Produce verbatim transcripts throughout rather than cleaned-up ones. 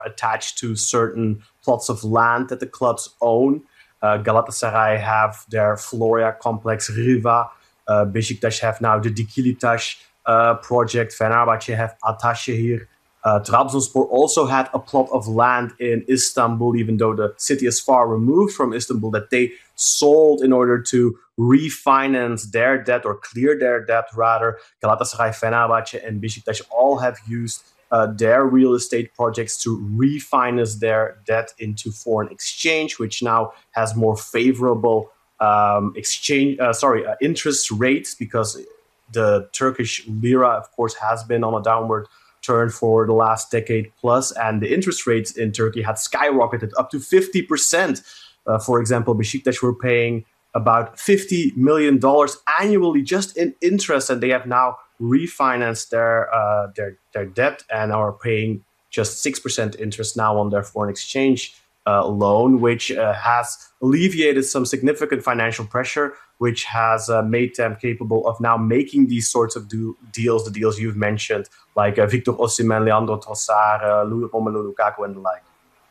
attached to certain plots of land that the clubs own. Uh, Galatasaray have their Floria complex, Riva. Uh, Beşiktaş have now the Dikilitaş uh, project. Fenerbahçe have Ataşehir. Uh, Trabzonspor also had a plot of land in Istanbul, even though the city is far removed from Istanbul, that they sold in order to refinance their debt or clear their debt, rather. Galatasaray, Fenerbahçe, and Beşiktaş all have used uh, their real estate projects to refinance their debt into foreign exchange, which now has more favorable um, exchange, uh, sorry, uh, interest rates, because the Turkish lira, of course, has been on a downward turn for the last decade plus, and the interest rates in Turkey had skyrocketed up to fifty percent. Uh, for example, Beşiktaş were paying about fifty million dollars annually just in interest, and they have now refinanced their uh, their their debt and are paying just six percent interest now on their foreign exchange uh, loan, which uh, has alleviated some significant financial pressure, which has uh, made them capable of now making these sorts of do- deals, the deals you've mentioned, like uh, Victor Osimhen, Leandro Trossard, uh, Romelu Lukaku, and the like.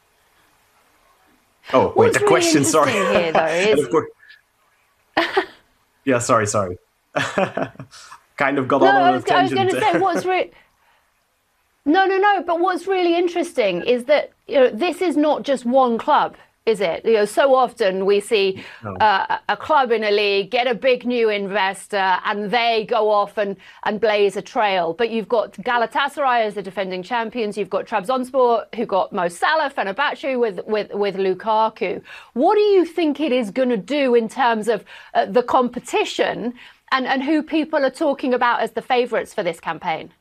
Oh, wait, What's the really question, sorry. Here, though, is... of course... yeah, sorry, sorry. kind of got no, on I a was, tangent. I was going to say, what's really... No, no, no, but what's really interesting is that, you know, this is not just one club, is it? You know, so often we see No. uh, a club in a league get a big new investor and they go off and, and blaze a trail. But you've got Galatasaray as the defending champions. You've got Trabzonspor, who got Mo Salah, Fenerbahce with, with, with Lukaku. What do you think it is going to do in terms of uh, the competition and, and who people are talking about as the favourites for this campaign?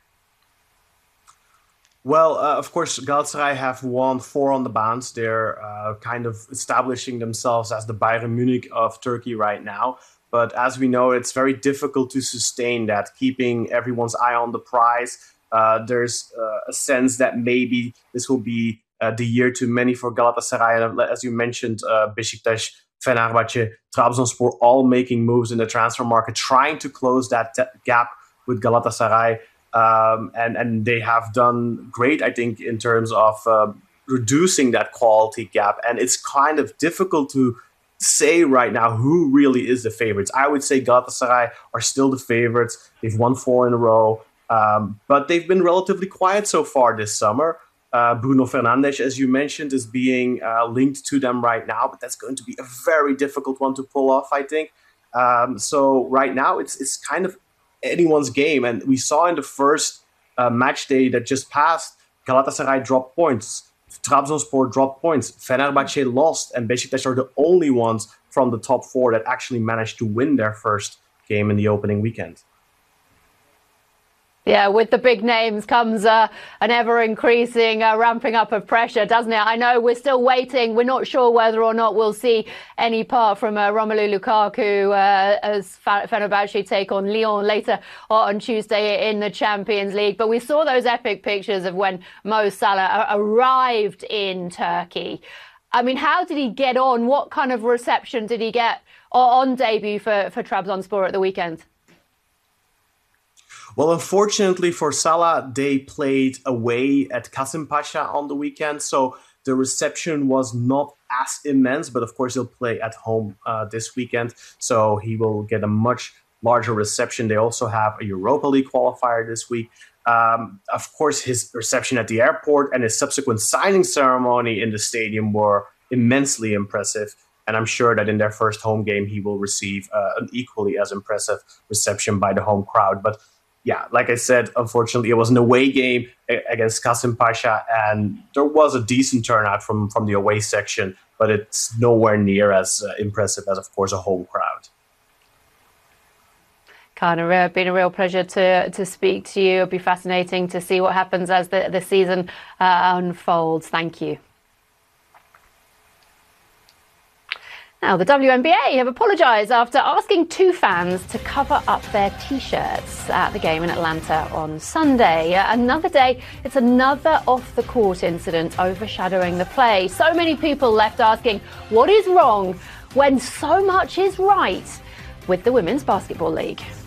Well, uh, of course, Galatasaray have won four on the bounce. They're uh, kind of establishing themselves as the Bayern Munich of Turkey right now. But as we know, it's very difficult to sustain that, keeping everyone's eye on the prize. Uh, there's uh, a sense that maybe this will be uh, the year too many for Galatasaray. And as you mentioned, uh, Beşiktaş, Fenerbahçe, Trabzonspor all making moves in the transfer market, trying to close that t- gap with Galatasaray. Um, and, and they have done great, I think, in terms of uh, reducing that quality gap. And it's kind of difficult to say right now who really is the favorites. I would say Galatasaray are still the favorites. They've won four in a row, um, but they've been relatively quiet so far this summer. Uh, Bruno Fernandes, as you mentioned, is being uh, linked to them right now, but that's going to be a very difficult one to pull off, I think. Um, so right now, it's it's kind of anyone's game. And we saw in the first uh, match day that just passed, Galatasaray dropped points, Trabzonspor dropped points, Fenerbahce lost, and Beşiktaş are the only ones from the top four that actually managed to win their first game in the opening weekend. Yeah, with the big names comes uh, an ever-increasing uh, ramping up of pressure, doesn't it? I know we're still waiting. We're not sure whether or not we'll see any part from uh, Romelu Lukaku uh, as Fenerbahce take on Lyon later on Tuesday in the Champions League. But we saw those epic pictures of when Mo Salah arrived in Turkey. I mean, how did he get on? What kind of reception did he get on debut for, for Trabzonspor at the weekend? Well, unfortunately for Salah, they played away at Kasımpaşa on the weekend, so the reception was not as immense, but of course he'll play at home uh, this weekend, so he will get a much larger reception. They also have a Europa League qualifier this week. Um, of course, his reception at the airport and his subsequent signing ceremony in the stadium were immensely impressive. And I'm sure that in their first home game, he will receive uh, an equally as impressive reception by the home crowd. But yeah, like I said, unfortunately, it was an away game against Kasımpaşa, and there was a decent turnout from, from the away section, but it's nowhere near as uh, impressive as, of course, a home crowd. Kaan, it's been a real pleasure to to speak to you. It'll be fascinating to see what happens as the, the season uh, unfolds. Thank you. Now, the W N B A have apologised after asking two fans to cover up their T-shirts at the game in Atlanta on Sunday. Another day, it's another off-the-court incident overshadowing the play. So many people left asking, what is wrong when so much is right with the Women's Basketball League?